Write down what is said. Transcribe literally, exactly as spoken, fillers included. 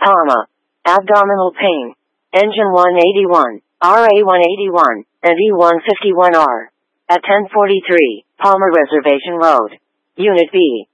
Palma. Abdominal pain. Engine one eighty-one, R A one eighty-one, and E one fifty-one R. At ten forty-three, Palma Reservation Road. Unit B.